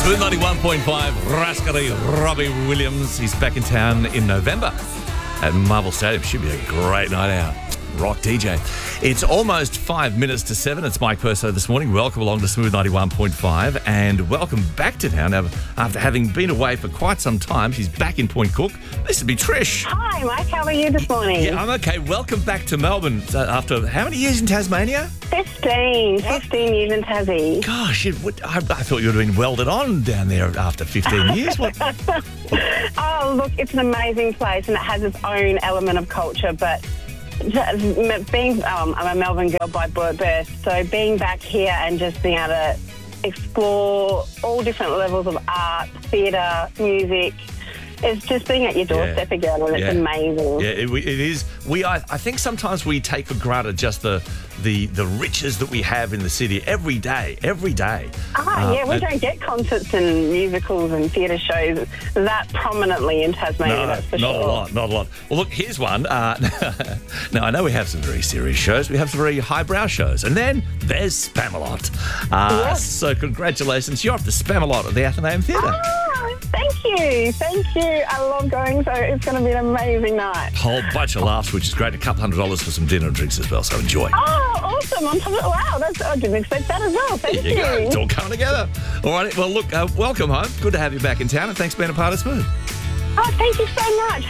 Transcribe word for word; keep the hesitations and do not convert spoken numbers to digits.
Smooth ninety-one point five, Rascally Robbie Williams. He's back in town in November at Marvel Stadium. Should be a great night out. Rock D J. It's almost five minutes to seven. It's Mike Perso this morning. Welcome along to Smooth ninety-one point five and welcome back to town. Now, after having been away for quite some time, she's back in Point Cook. This would be Trish. Hi, Mike. How are you this morning? Yeah, I'm okay. Welcome back to Melbourne uh, after how many years in Tasmania? fifteen. fifteen years in Tassie. Gosh, it would, I, I thought you would have been welded on down there after fifteen years. What? Oh, look, it's an amazing place and it has its own element of culture, but being, um, I'm a Melbourne girl by birth, so being back here and just being able to explore all different levels of art, theatre, music, it's just being at your doorstep yeah. again, and it's yeah. amazing. Yeah, it, it is. We, I, I think sometimes we take for granted just the, the the riches that we have in the city every day, every day. Ah, uh, yeah, we and, don't get concerts and musicals and theatre shows that prominently in Tasmania, no, that's for not sure. a lot, not a lot. Well, look, here's one. Uh, now, I know we have some very serious shows. We have some very highbrow shows. And then there's Spamalot. Uh, yes. So congratulations. You're off to Spamalot at the Athenaeum Theatre. Ah, thank you, thank you. I love going, so it's going to be an amazing night. Whole bunch of laughs, which is great. A couple hundred dollars for some dinner and drinks as well, so enjoy. Oh, awesome. On top of it, wow, that's, I didn't expect that as well. Thank There you, you. go. It's all coming together. All right. Well, look, uh, welcome home. Good to have you back in town, and thanks for being a part of Smooth. Oh, thank you so much.